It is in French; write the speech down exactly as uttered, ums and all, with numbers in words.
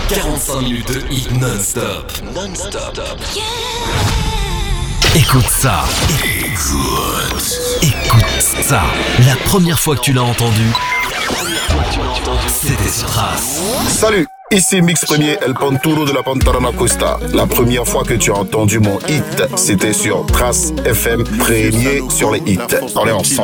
quarante-cinq minutes de hit non-stop. Non-stop. Écoute ça. Écoute. Écoute ça. La première fois que tu l'as entendu, c'était sur Trace. Salut, ici Mix Premier, El Panturo de la Pantarana Costa. La première fois que tu as entendu mon hit, c'était sur Trace F M, premier sur les hits. On est ensemble.